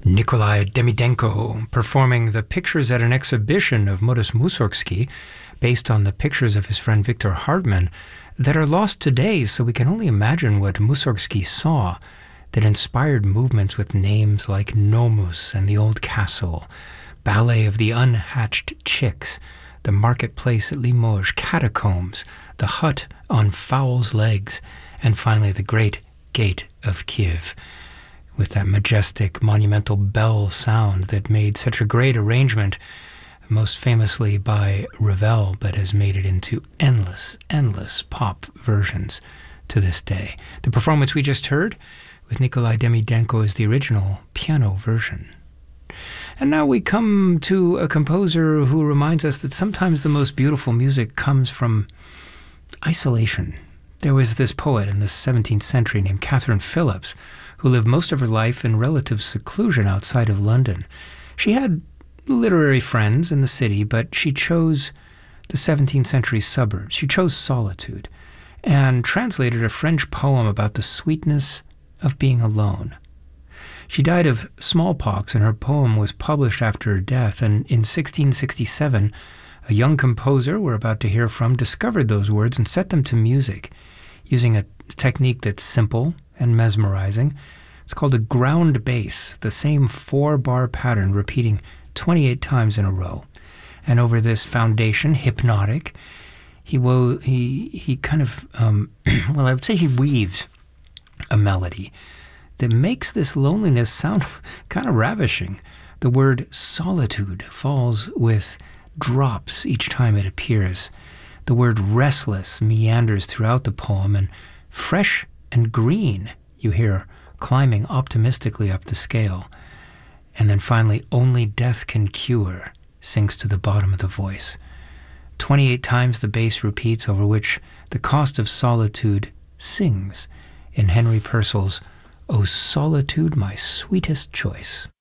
Nikolai Demidenko performing the pictures at an exhibition of Modest Mussorgsky based on the pictures of his friend Victor Hartmann that are lost today, so we can only imagine what Mussorgsky saw that inspired movements with names like Nomus and the Old Castle, Ballet of the Unhatched Chicks, the Marketplace at Limoges, Catacombs, the Hut on Fowl's Legs, and finally the Great Gate of Kiev, with that majestic, monumental bell sound that made such a great arrangement, most famously by Ravel, but has made it into endless pop versions to this day. The performance we just heard with Nikolai Demidenko is the original piano version. And now we come to a composer who reminds us that sometimes the most beautiful music comes from isolation. There was this poet in the 17th century named Catherine Phillips, who lived most of her life in relative seclusion outside of London. She had literary friends in the city, but she chose the 17th century suburbs. She chose solitude and translated a French poem about the sweetness of being alone. She died of smallpox, and her poem was published after her death, and in 1667, a young composer we're about to hear from discovered those words and set them to music, using a technique that's simple and mesmerizing. It's called a ground bass, the same 4-bar pattern repeating 28 times in a row. And over this foundation, hypnotic, he kind of, I would say he weaves a melody that makes this loneliness sound kind of ravishing. The word solitude falls with drops each time it appears. The word restless meanders throughout the poem, and fresh and green you hear climbing optimistically up the scale. And then finally, only death can cure sinks to the bottom of the voice. 28 times the bass repeats, over which the cost of solitude sings in Henry Purcell's "O Solitude, My Sweetest Choice."